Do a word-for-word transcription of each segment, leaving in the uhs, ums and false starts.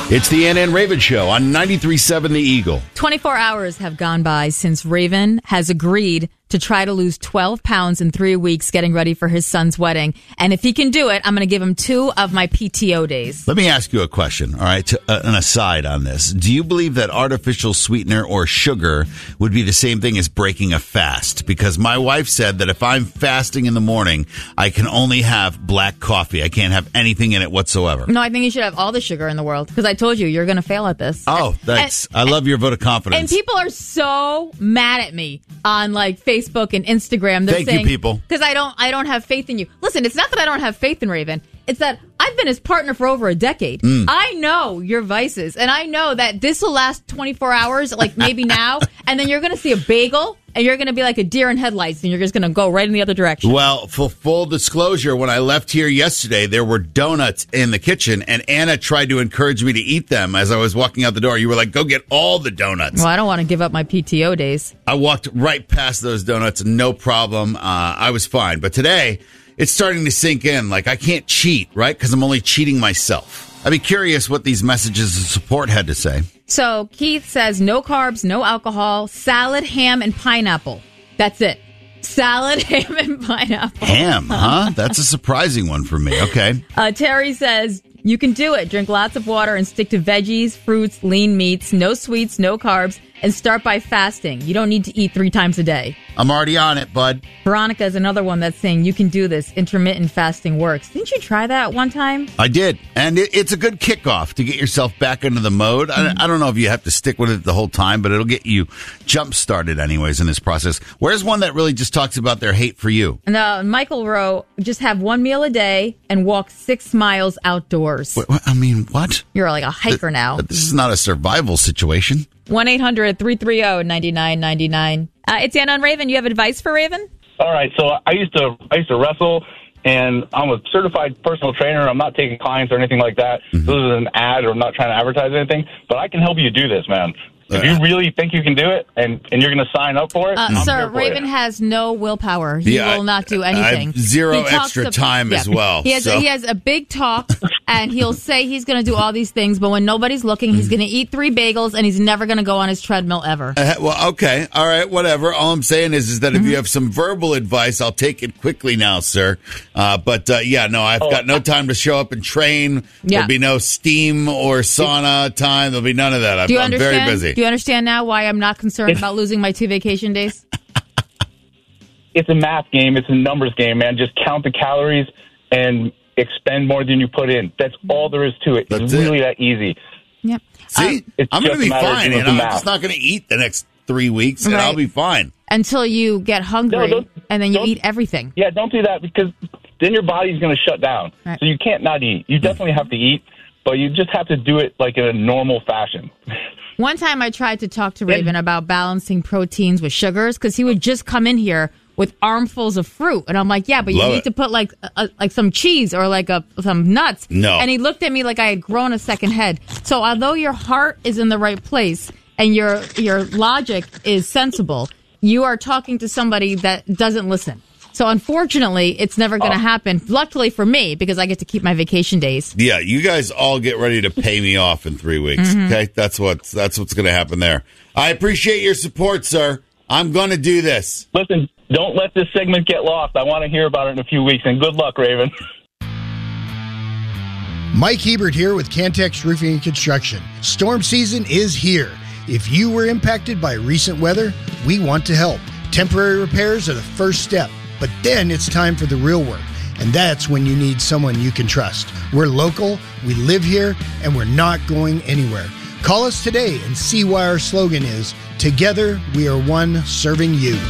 It's the Ann and Raven Show on ninety-three point seven The Eagle. twenty-four hours have gone by since Raven has agreed to try to lose twelve pounds in three weeks getting ready for his son's wedding. And if he can do it, I'm going to give him two of my P T O days. Let me ask you a question, all right, to, uh, an aside on this. Do you believe that artificial sweetener or sugar would be the same thing as breaking a fast? Because my wife said that if I'm fasting in the morning, I can only have black coffee. I can't have anything in it whatsoever. No, I think you should have all the sugar in the world because I told you, you're going to fail at this. Oh, thanks. And, I love your vote of confidence. And people are so mad at me on like Facebook and Instagram. They're Thank saying, you, people. Because I don't, I don't have faith in you. Listen, it's not that I don't have faith in Raven. It's that I've been his partner for over a decade. Mm. I know your vices, and I know that this will last twenty-four hours, like maybe now, and then you're going to see a bagel, and you're going to be like a deer in headlights, and you're just going to go right in the other direction. Well, for full disclosure, when I left here yesterday, there were donuts in the kitchen, and Anna tried to encourage me to eat them as I was walking out the door. You were like, go get all the donuts. Well, I don't want to give up my P T O days. I walked right past those donuts, no problem. Uh, I was fine. But today, it's starting to sink in. Like, I can't cheat, right? Because I'm only cheating myself. I'd be curious what these messages of support had to say. So Keith says no carbs, no alcohol, salad, ham, and pineapple. That's it. Salad, ham, and pineapple. Ham, huh? That's a surprising one for me. Okay. Uh, Terry says you can do it. Drink lots of water and stick to veggies, fruits, lean meats, no sweets, no carbs, and start by fasting. You don't need to eat three times a day. I'm already on it, bud. Veronica is another one that's saying you can do this. Intermittent fasting works. Didn't you try that one time? I did. And it, it's a good kickoff to get yourself back into the mode. Mm-hmm. I, I don't know if you have to stick with it the whole time, but it'll get you jump-started anyways in this process. Where's one that really just talks about their hate for you? No, Michael Rowe, just have one meal a day and walk six miles outdoors. Wait, what? I mean, what? You're like a hiker Th- now. This is not a survival situation. one eight hundred three three zero nine nine nine nine. Uh, it's Anna on Raven. You have advice for Raven? All right. So I used to I used to wrestle, and I'm a certified personal trainer. I'm not taking clients or anything like that. Mm-hmm. This is an ad, or I'm not trying to advertise anything. But I can help you do this, man. If you really think you can do it, and, and you're going to sign up for it, uh, I'm sir, here for Raven you. has no willpower. He yeah, will not do I, anything. I have zero he extra to, time yeah. as well. He has so. he has a big talk, and he'll say he's going to do all these things, but when nobody's looking, he's going to eat three bagels, and he's never going to go on his treadmill ever. Uh, well, okay, all right, whatever. All I'm saying is, is that if mm-hmm. you have some verbal advice, I'll take it quickly now, sir. Uh, but uh, yeah, no, I've oh, got no time to show up and train. Yeah. There'll be no steam or sauna time. There'll be none of that. I'm, do you I'm understand? very busy. Do you understand now why I'm not concerned about losing my two vacation days? It's a math game. It's a numbers game, man. Just count the calories and expend more than you put in. That's all there is to it. It's That's really it. that easy. Yep. See, um, I'm going to be fine. You know? I'm just not going to eat the next three weeks, and right. I'll be fine. Until you get hungry, no, and then you eat everything. Yeah, don't do that, because then your body's going to shut down. Right. So you can't not eat. You definitely have to eat, but you just have to do it like in a normal fashion. One time I tried to talk to Raven about balancing proteins with sugars, because he would just come in here with armfuls of fruit. And I'm like, yeah, but you Love need it. to put like a, like some cheese or like a, some nuts. No. And he looked at me like I had grown a second head. So although your heart is in the right place and your your logic is sensible, you are talking to somebody that doesn't listen. So unfortunately, it's never going to oh. happen. Luckily for me, because I get to keep my vacation days. Yeah, you guys all get ready to pay me off in three weeks. Mm-hmm. Okay, that's what's that's what's going to happen there. I appreciate your support, sir. I'm going to do this. Listen, don't let this segment get lost. I want to hear about it in a few weeks. And good luck, Raven. Mike Hebert here with Cantex Roofing and Construction. Storm season is here. If you were impacted by recent weather, we want to help. Temporary repairs are the first step. But then it's time for the real work, and that's when you need someone you can trust. We're local, we live here, and we're not going anywhere. Call us today and see why our slogan is, Together we are one serving you.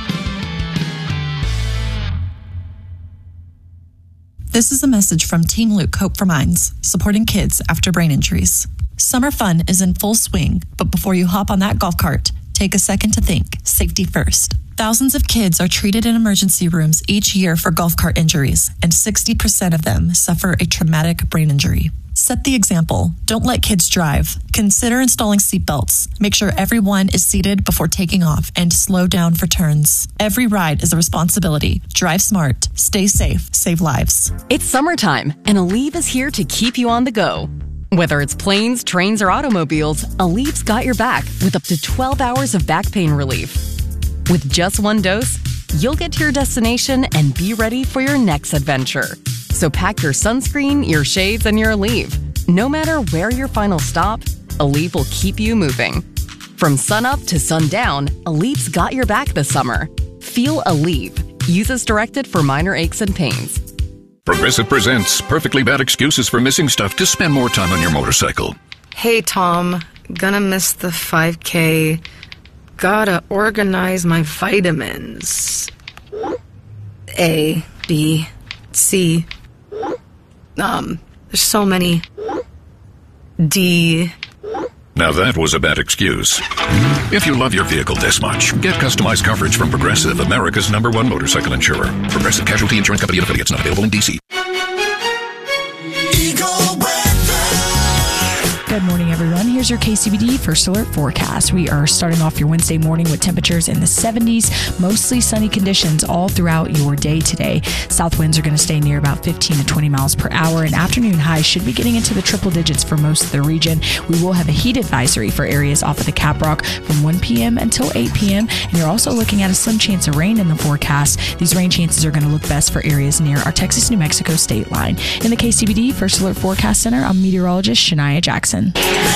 This is a message from Team Luke Hope for Minds, supporting kids after brain injuries. Summer fun is in full swing, but before you hop on that golf cart, take a second to think. Safety first. Thousands of kids are treated in emergency rooms each year for golf cart injuries, and sixty percent of them suffer a traumatic brain injury. Set the example. Don't let kids drive. Consider installing seatbelts. Make sure everyone is seated before taking off, and slow down for turns. Every ride is a responsibility. Drive smart. Stay safe. Save lives. It's summertime, and Aleve is here to keep you on the go. Whether it's planes, trains, or automobiles, Aleve got your back with up to twelve hours of back pain relief. With just one dose, you'll get to your destination and be ready for your next adventure. So pack your sunscreen, your shades, and your Aleve. No matter where your final stop, Aleve will keep you moving. From sunup to sundown, Aleve's got your back this summer. Feel Aleve. Use as directed for minor aches and pains. Progressive presents Perfectly Bad Excuses for Missing Stuff to Spend More Time on Your Motorcycle. Hey, Tom. Gonna miss the five K. Gotta organize my vitamins. A, B, C. Um, there's so many. D. Now that was a bad excuse. If you love your vehicle this much, get customized coverage from Progressive, America's number one motorcycle insurer. Progressive Casualty Insurance Company and affiliates, not available in D C. Good morning, everyone. Here's your K C B D First Alert forecast. We are starting off your Wednesday morning with temperatures in the seventies, mostly sunny conditions all throughout your day today. South winds are going to stay near about fifteen to twenty miles per hour, and afternoon highs should be getting into the triple digits for most of the region. We will have a heat advisory for areas off of the Caprock from one p.m. until eight p.m., and you're also looking at a slim chance of rain in the forecast. These rain chances are going to look best for areas near our Texas-New Mexico state line. In the K C B D First Alert Forecast Center, I'm meteorologist Shania Jackson.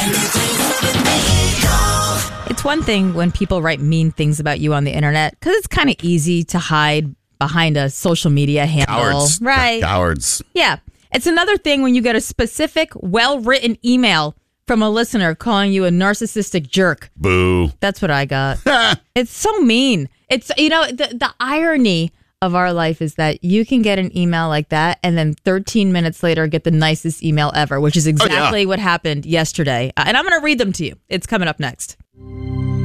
It's one thing when people write mean things about you on the internet because it's kind of easy to hide behind a social media handle. Cowards. Right. Cowards. Yeah. It's another thing when you get a specific, well-written email from a listener calling you a narcissistic jerk. Boo. That's what I got. It's so mean. It's, you know, the, the irony of our life is that you can get an email like that and then thirteen minutes later get the nicest email ever, which is exactly oh, yeah. what happened yesterday. Uh, and I'm going to read them to you. It's coming up next.